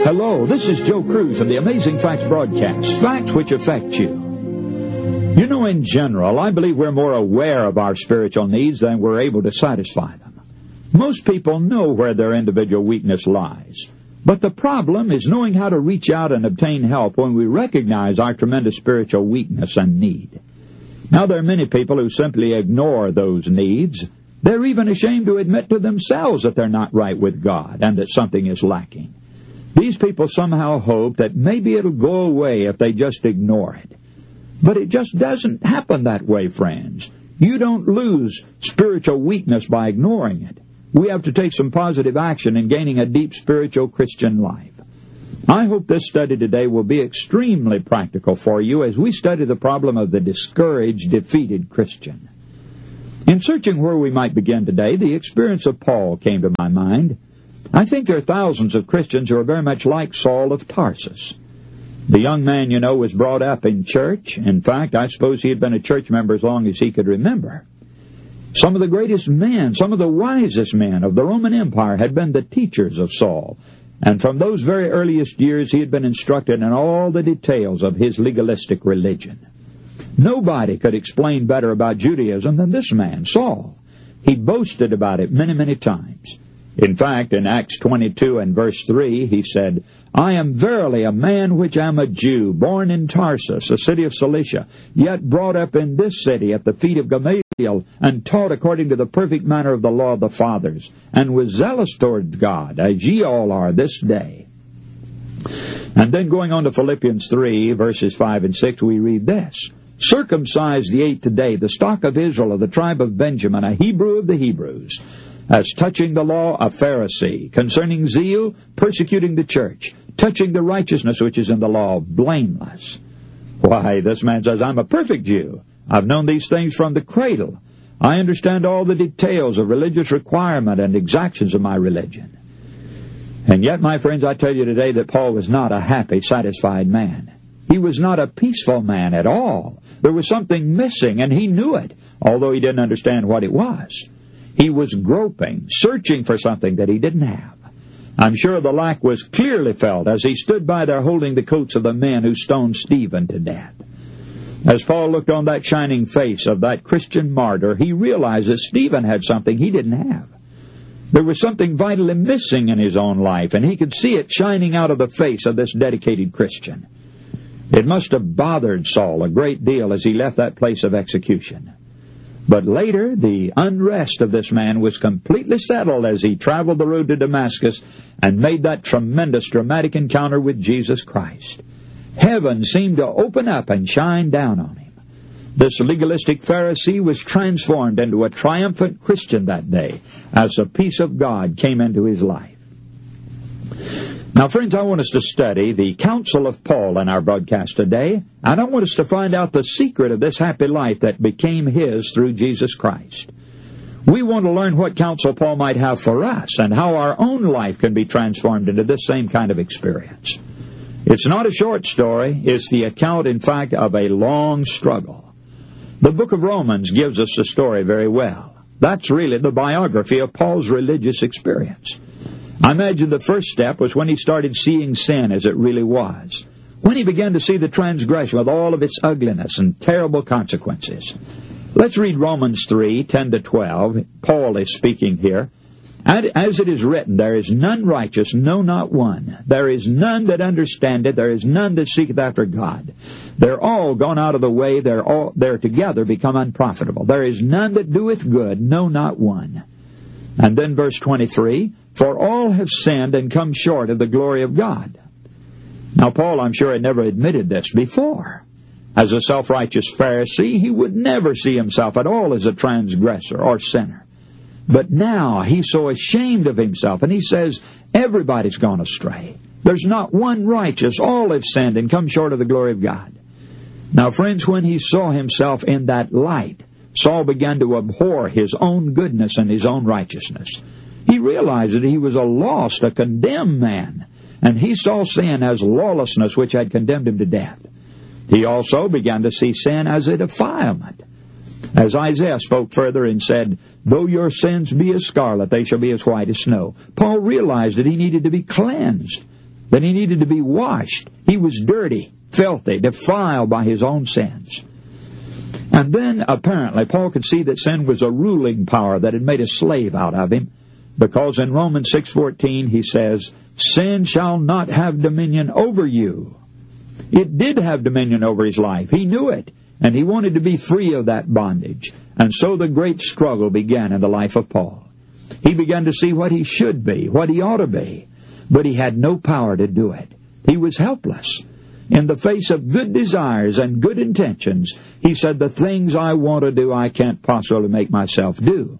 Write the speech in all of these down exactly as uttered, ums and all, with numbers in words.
Hello, this is Joe Cruz of the Amazing Facts broadcast, facts which affect you. You know, in general, I believe we're more aware of our spiritual needs than we're able to satisfy them. Most people know where their individual weakness lies. But the problem is knowing how to reach out and obtain help when we recognize our tremendous spiritual weakness and need. Now, there are many people who simply ignore those needs. They're even ashamed to admit to themselves that they're not right with God and that something is lacking. These people somehow hope that maybe it'll go away if they just ignore it. But it just doesn't happen that way, friends. You don't lose spiritual weakness by ignoring it. We have to take some positive action in gaining a deep spiritual Christian life. I hope this study today will be extremely practical for you as we study the problem of the discouraged, defeated Christian. In searching where we might begin today, the experience of Paul came to my mind. I think there are thousands of Christians who are very much like Saul of Tarsus. The young man, you know, was brought up in church. In fact, I suppose he had been a church member as long as he could remember. Some of the greatest men, some of the wisest men of the Roman Empire had been the teachers of Saul. And from those very earliest years, he had been instructed in all the details of his legalistic religion. Nobody could explain better about Judaism than this man, Saul. He boasted about it many, many times. In fact, in Acts twenty-two and verse three, he said, I am verily a man which am a Jew, born in Tarsus, a city of Cilicia, yet brought up in this city at the feet of Gamaliel, and taught according to the perfect manner of the law of the fathers, and was zealous toward God, as ye all are this day. And then going on to Philippians three, verses five and six, we read this, circumcised the eighth day, the stock of Israel, of the tribe of Benjamin, a Hebrew of the Hebrews, as touching the law, a Pharisee, concerning zeal, persecuting the church, touching the righteousness which is in the law, blameless. Why, this man says, I'm a perfect Jew. I've known these things from the cradle. I understand all the details of religious requirement and exactions of my religion. And yet, my friends, I tell you today that Paul was not a happy, satisfied man. He was not a peaceful man at all. There was something missing, and he knew it, although he didn't understand what it was. He was groping, searching for something that he didn't have. I'm sure the lack was clearly felt as he stood by there holding the coats of the men who stoned Stephen to death. As Paul looked on that shining face of that Christian martyr, he realized that Stephen had something he didn't have. There was something vitally missing in his own life, and he could see it shining out of the face of this dedicated Christian. It must have bothered Saul a great deal as he left that place of execution. But later, the unrest of this man was completely settled as he traveled the road to Damascus and made that tremendous, dramatic encounter with Jesus Christ. Heaven seemed to open up and shine down on him. This legalistic Pharisee was transformed into a triumphant Christian that day as the peace of God came into his life. Now, friends, I want us to study the counsel of Paul in our broadcast today, and I want us to find out the secret of this happy life that became his through Jesus Christ. We want to learn what counsel Paul might have for us and how our own life can be transformed into this same kind of experience. It's not a short story. It's the account, in fact, of a long struggle. The book of Romans gives us the story very well. That's really the biography of Paul's religious experience. I imagine the first step was when he started seeing sin as it really was, when he began to see the transgression with all of its ugliness and terrible consequences. Let's read Romans three, ten to twelve. Paul is speaking here. And as it is written, there is none righteous, no, not one. There is none that understandeth, there is none that seeketh after God. They're all gone out of the way, they're all they're together become unprofitable. There is none that doeth good, no, not one. And then verse twenty-three, for all have sinned and come short of the glory of God. Now, Paul, I'm sure, had never admitted this before. As a self-righteous Pharisee, he would never see himself at all as a transgressor or sinner. But now he's so ashamed of himself, and he says, everybody's gone astray. There's not one righteous. All have sinned and come short of the glory of God. Now, friends, when he saw himself in that light, Saul began to abhor his own goodness and his own righteousness. He realized that he was a lost, a condemned man, and he saw sin as lawlessness which had condemned him to death. He also began to see sin as a defilement. As Isaiah spoke further and said, though your sins be as scarlet, they shall be as white as snow. Paul realized that he needed to be cleansed. that he needed to be washed. He was dirty, filthy, defiled by his own sins. And then, apparently, Paul could see that sin was a ruling power that had made a slave out of him, because in Romans six fourteen he says, sin shall not have dominion over you. It did have dominion over his life. He knew it, and he wanted to be free of that bondage. And so the great struggle began in the life of Paul. He began to see what he should be, what he ought to be, but he had no power to do it. He was helpless. In the face of good desires and good intentions, he said, the things I want to do, I can't possibly make myself do.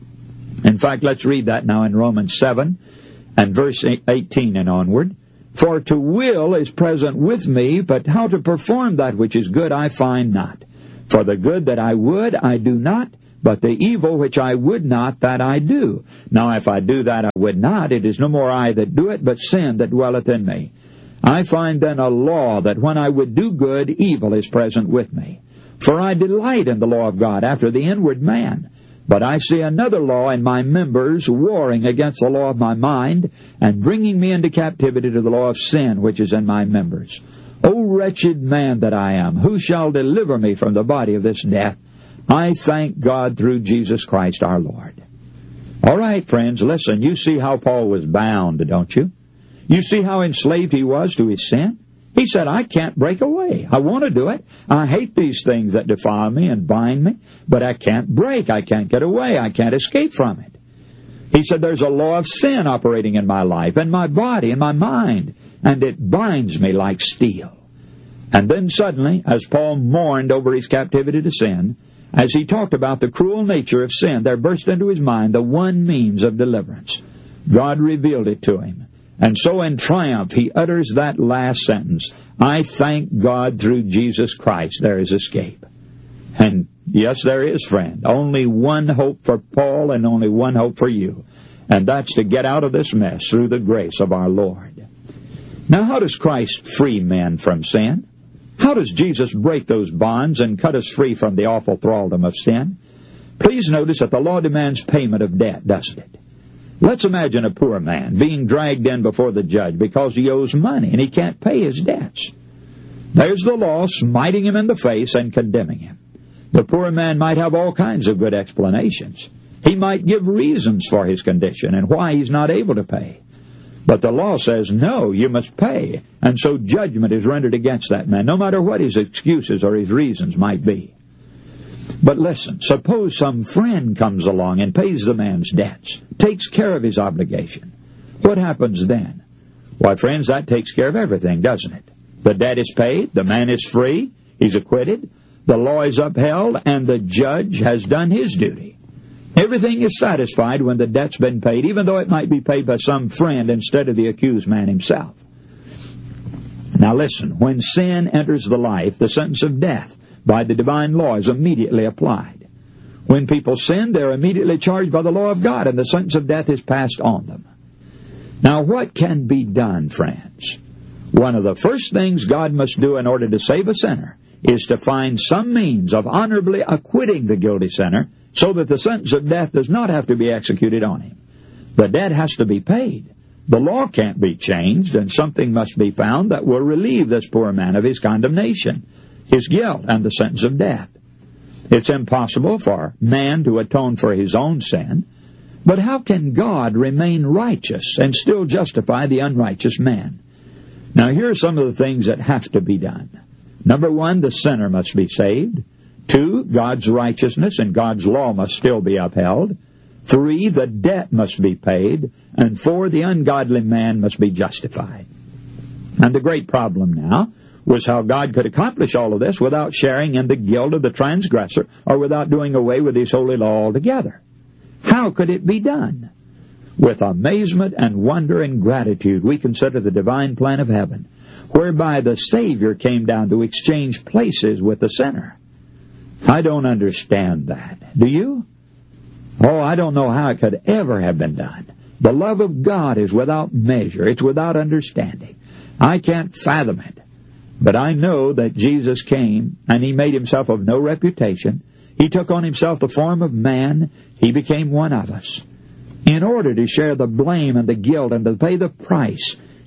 In fact, let's read that now in Romans seven and verse eighteen and onward. For to will is present with me, but how to perform that which is good I find not. For the good that I would I do not, but the evil which I would not, that I do. Now if I do that I would not, it is no more I that do it, but sin that dwelleth in me. I find then a law, that when I would do good, evil is present with me. For I delight in the law of God after the inward man. But I see another law in my members, warring against the law of my mind, and bringing me into captivity to the law of sin which is in my members. O wretched man that I am, who shall deliver me from the body of this death? I thank God through Jesus Christ our Lord. All right, friends, listen, you see how Paul was bound, don't you? You see how enslaved he was to his sin? He said, I can't break away. I want to do it. I hate these things that defile me and bind me, but I can't break. I can't get away. I can't escape from it. He said, there's a law of sin operating in my life, in my body, in my mind, and it binds me like steel. And then suddenly, as Paul mourned over his captivity to sin, as he talked about the cruel nature of sin, there burst into his mind the one means of deliverance. God revealed it to him. And so in triumph, he utters that last sentence, I thank God through Jesus Christ there is escape. And yes, there is, friend. Only one hope for Paul and only one hope for you. And that's to get out of this mess through the grace of our Lord. Now, how does Christ free men from sin? How does Jesus break those bonds and cut us free from the awful thraldom of sin? Please notice that the law demands payment of debt, doesn't it? Let's imagine a poor man being dragged in before the judge because he owes money and he can't pay his debts. There's the law smiting him in the face and condemning him. The poor man might have all kinds of good explanations. He might give reasons for his condition and why he's not able to pay. But the law says, no, you must pay. And so judgment is rendered against that man, no matter what his excuses or his reasons might be. But listen, suppose some friend comes along and pays the man's debts, takes care of his obligation. What happens then? Why, friends, that takes care of everything, doesn't it? The debt is paid, the man is free, he's acquitted, the law is upheld, and the judge has done his duty. Everything is satisfied when the debt's been paid, even though it might be paid by some friend instead of the accused man himself. Now listen, when sin enters the life, the sentence of death by the divine law is immediately applied. When people sin, they're immediately charged by the law of God, and the sentence of death is passed on them. Now, what can be done, friends? One of the first things God must do in order to save a sinner is to find some means of honorably acquitting the guilty sinner so that the sentence of death does not have to be executed on him. The debt has to be paid. The law can't be changed, and something must be found that will relieve this poor man of his condemnation, his guilt, and the sentence of death. It's impossible for man to atone for his own sin, but how can God remain righteous and still justify the unrighteous man? Now, here are some of the things that have to be done. Number one, the sinner must be saved. Two, God's righteousness and God's law must still be upheld. Three, the debt must be paid. And four, the ungodly man must be justified. And the great problem now was how God could accomplish all of this without sharing in the guilt of the transgressor or without doing away with his holy law altogether. How could it be done? With amazement and wonder and gratitude, we consider the divine plan of heaven, whereby the Savior came down to exchange places with the sinner. I don't understand that. Do you? Oh, I don't know how it could ever have been done. The love of God is without measure. It's without understanding. I can't fathom it. But I know that Jesus came, and He made Himself of no reputation. He took on Himself the form of man. He became one of us. In order to share the blame and the guilt and to pay the price,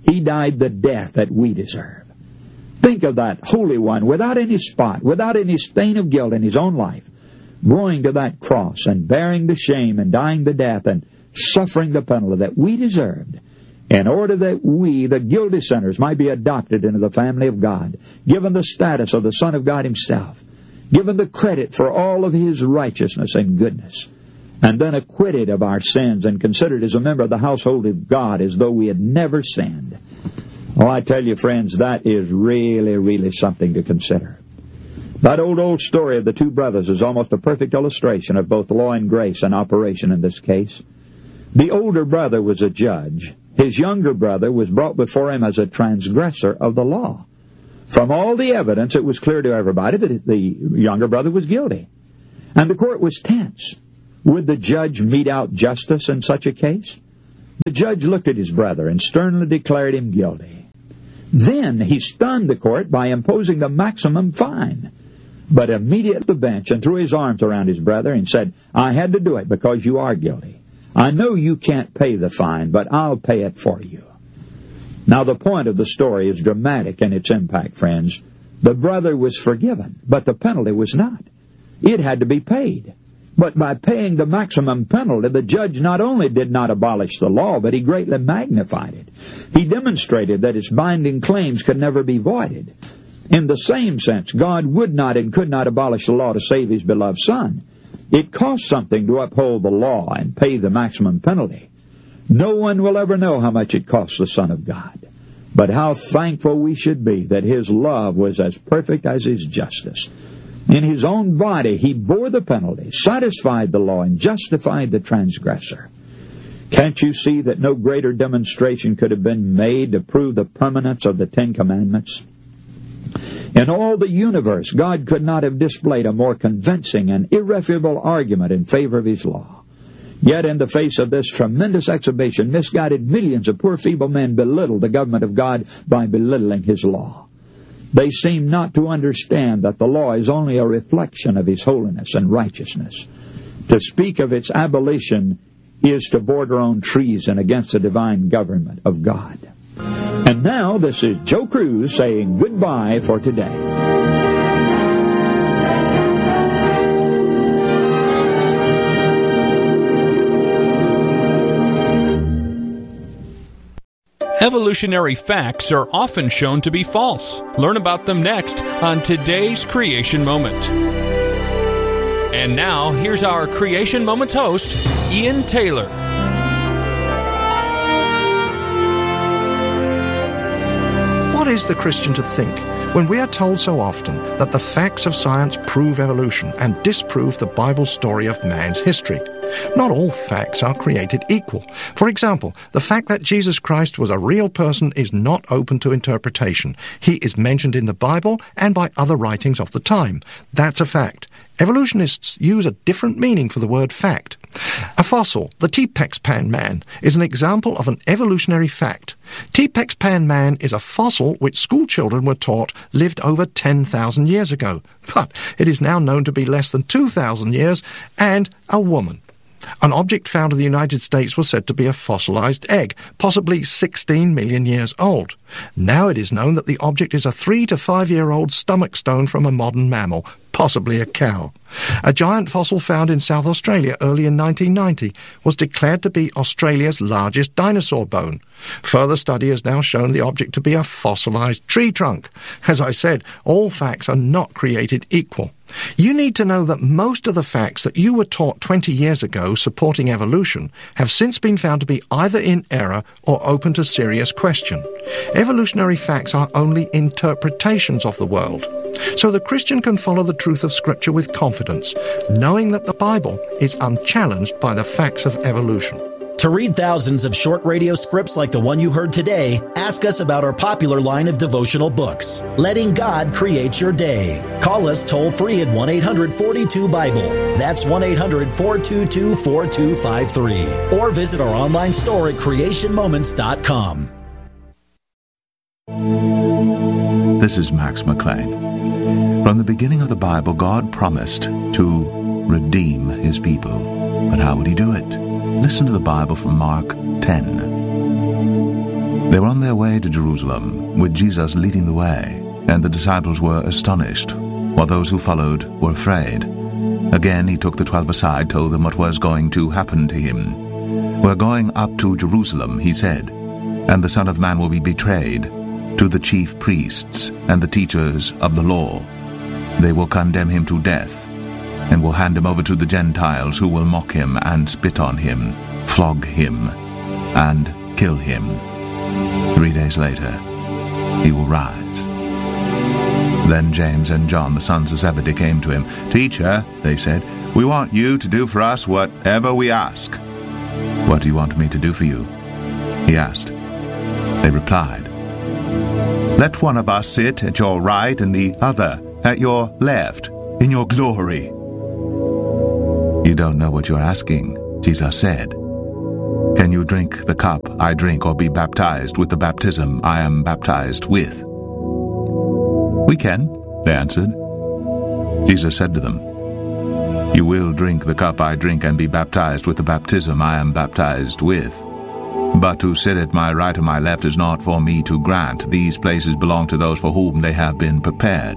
He died the death that we deserve. Think of that Holy One, without any spot, without any stain of guilt in His own life, going to that cross and bearing the shame and dying the death and suffering the penalty that we deserved, in order that we, the guilty sinners, might be adopted into the family of God, given the status of the Son of God Himself, given the credit for all of His righteousness and goodness, and then acquitted of our sins and considered as a member of the household of God as though we had never sinned. Oh, I tell you, friends, that is really, really something to consider. That old, old story of the two brothers is almost a perfect illustration of both law and grace in operation in this case. The older brother was a judge. His younger brother was brought before him as a transgressor of the law. From all the evidence, it was clear to everybody that the younger brother was guilty. And the court was tense. Would the judge mete out justice in such a case? The judge looked at his brother and sternly declared him guilty. Then he stunned the court by imposing the maximum fine. But immediately at the bench and threw his arms around his brother and said, I had to do it because you are guilty. I know you can't pay the fine, but I'll pay it for you. Now the point of the story is dramatic in its impact, friends. The brother was forgiven, but the penalty was not. It had to be paid. But by paying the maximum penalty, the judge not only did not abolish the law, but he greatly magnified it. He demonstrated that its binding claims could never be voided. In the same sense, God would not and could not abolish the law to save His beloved Son. It costs something to uphold the law and pay the maximum penalty. No one will ever know how much it costs the Son of God. But how thankful we should be that His love was as perfect as His justice. In His own body, He bore the penalty, satisfied the law, and justified the transgressor. Can't you see that no greater demonstration could have been made to prove the permanence of the Ten Commandments? In all the universe, God could not have displayed a more convincing and irrefutable argument in favor of His law. Yet in the face of this tremendous exhibition, misguided millions of poor feeble men belittled the government of God by belittling His law. They seem not to understand that the law is only a reflection of His holiness and righteousness. To speak of its abolition is to border on treason against the divine government of God. And now, this is Joe Cruz saying goodbye for today. Evolutionary facts are often shown to be false. Learn about them next on today's Creation Moment. And now, here's our Creation Moments host, Ian Taylor. What is the Christian to think when we are told so often that the facts of science prove evolution and disprove the Bible story of man's history? Not all facts are created equal. For example, the fact that Jesus Christ was a real person is not open to interpretation. He is mentioned in the Bible and by other writings of the time. That's a fact. Evolutionists use a different meaning for the word fact. A fossil, the T-Pex-Pan man, is an example of an evolutionary fact. T-Pex-Pan man is a fossil which schoolchildren were taught lived over ten thousand years ago, but it is now known to be less than two thousand years and a woman. An object found in the United States was said to be a fossilized egg, possibly sixteen million years old. Now it is known that the object is a three to five year old stomach stone from a modern mammal, possibly a cow. A giant fossil found in South Australia early in nineteen ninety was declared to be Australia's largest dinosaur bone. Further study has now shown the object to be a fossilized tree trunk. As I said, all facts are not created equal. You need to know that most of the facts that you were taught twenty years ago supporting evolution have since been found to be either in error or open to serious question. Evolutionary facts are only interpretations of the world. So the Christian can follow the truth of Scripture with confidence, knowing that the Bible is unchallenged by the facts of evolution. To read thousands of short radio scripts like the one you heard today, ask us about our popular line of devotional books, Letting God Create Your Day. Call us toll-free at one eight hundred forty-two Bible. That's one eight hundred four two two four two five three. Or visit our online store at creation moments dot com. This is Max McLean. From the beginning of the Bible, God promised to redeem His people. But how would He do it? Listen to the Bible from Mark ten. They were on their way to Jerusalem, with Jesus leading the way, and the disciples were astonished, while those who followed were afraid. Again he took the twelve aside, told them what was going to happen to him. "We're going up to Jerusalem," he said, "and the Son of Man will be betrayed to the chief priests and the teachers of the law. They will condemn him to death, and will hand him over to the Gentiles, who will mock him and spit on him, flog him, and kill him. Three days later, he will rise." Then James and John, the sons of Zebedee, came to him. "Teacher," they said, "we want you to do for us whatever we ask." "What do you want me to do for you?" he asked. They replied, "Let one of us sit at your right and the other at your left, in your glory." "You don't know what you're asking," Jesus said. "Can you drink the cup I drink, or be baptized with the baptism I am baptized with?" "We can," they answered. Jesus said to them, "You will drink the cup I drink and be baptized with the baptism I am baptized with. But to sit at my right or my left is not for me to grant. These places belong to those for whom they have been prepared."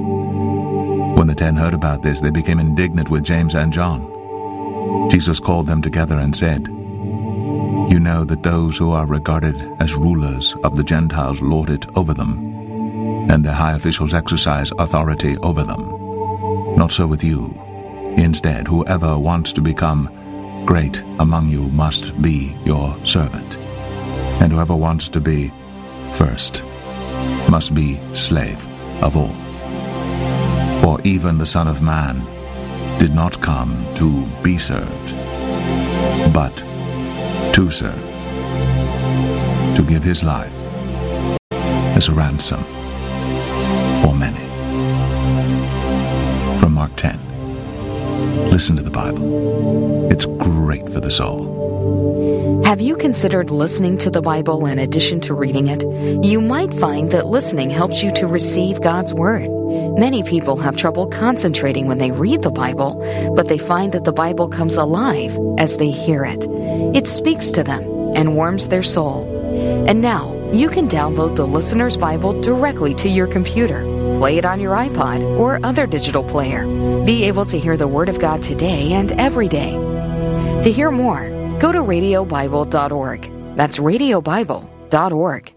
When the ten heard about this, they became indignant with James and John. Jesus called them together and said, "You know that those who are regarded as rulers of the Gentiles lord it over them, and their high officials exercise authority over them. Not so with you. Instead, whoever wants to become great among you must be your servant, and whoever wants to be first must be slave of all. For even the Son of Man did not come to be served, but to serve, to give his life as a ransom for many." From Mark ten. Listen to the Bible. It's great for the soul. Have you considered listening to the Bible in addition to reading it? You might find that listening helps you to receive God's Word. Many people have trouble concentrating when they read the Bible, but they find that the Bible comes alive as they hear it. It speaks to them and warms their soul. And now, you can download the Listener's Bible directly to your computer, play it on your iPod or other digital player. Be able to hear the Word of God today and every day. To hear more, go to radio bible dot org. That's radio bible dot org.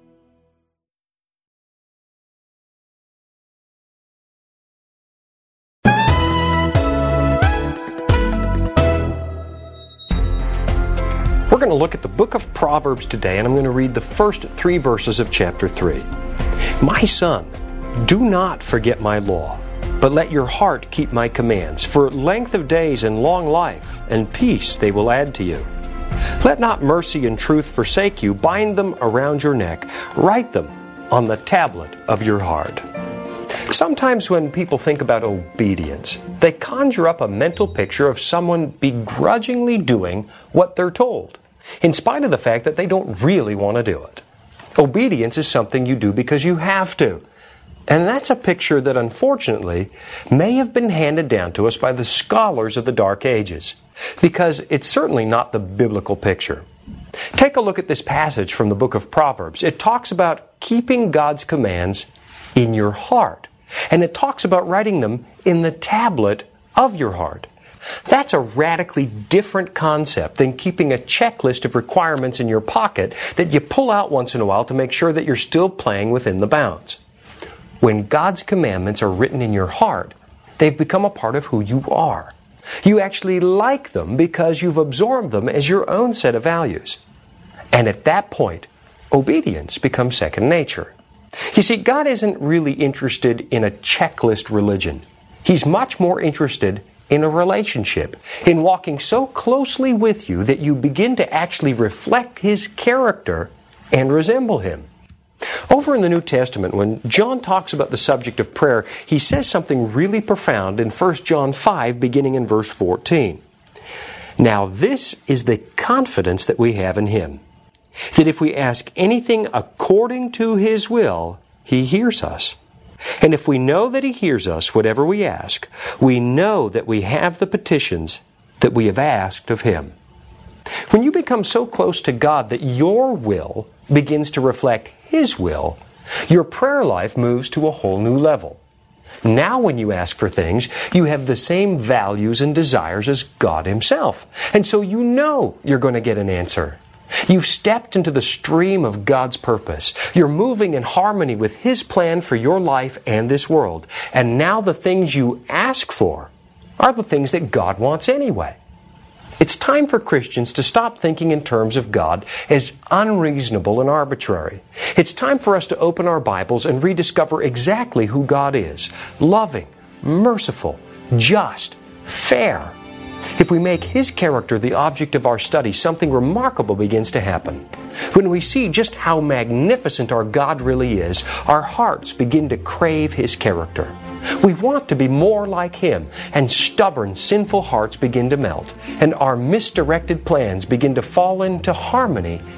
We're going to look at the book of Proverbs today, and I'm going to read the first three verses of chapter three. "My son, do not forget my law, but let your heart keep my commands. For length of days and long life and peace they will add to you. Let not mercy and truth forsake you. Bind them around your neck. Write them on the tablet of your heart." Sometimes when people think about obedience, they conjure up a mental picture of someone begrudgingly doing what they're told, in spite of the fact that they don't really want to do it. Obedience is something you do because you have to. And that's a picture that unfortunately may have been handed down to us by the scholars of the Dark Ages, because it's certainly not the biblical picture. Take a look at this passage from the book of Proverbs. It talks about keeping God's commands in your heart, and it talks about writing them in the tablet of your heart. That's a radically different concept than keeping a checklist of requirements in your pocket that you pull out once in a while to make sure that you're still playing within the bounds. When God's commandments are written in your heart, they've become a part of who you are. You actually like them because you've absorbed them as your own set of values. And at that point, obedience becomes second nature. You see, God isn't really interested in a checklist religion. He's much more interested in a relationship, in walking so closely with you that you begin to actually reflect His character and resemble Him. Over in the New Testament, when John talks about the subject of prayer, he says something really profound in First John five, beginning in verse fourteen. "Now this is the confidence that we have in Him, that if we ask anything according to His will, He hears us. And if we know that He hears us, whatever we ask, we know that we have the petitions that we have asked of Him." When you become so close to God that your will begins to reflect His will, your prayer life moves to a whole new level. Now when you ask for things, you have the same values and desires as God Himself. And so you know you're going to get an answer. You've stepped into the stream of God's purpose. You're moving in harmony with His plan for your life and this world. And now the things you ask for are the things that God wants anyway. It's time for Christians to stop thinking in terms of God as unreasonable and arbitrary. It's time for us to open our Bibles and rediscover exactly who God is: loving, merciful, just, fair. If we make His character the object of our study, something remarkable begins to happen. When we see just how magnificent our God really is, our hearts begin to crave His character. We want to be more like Him, and stubborn, sinful hearts begin to melt, and our misdirected plans begin to fall into harmony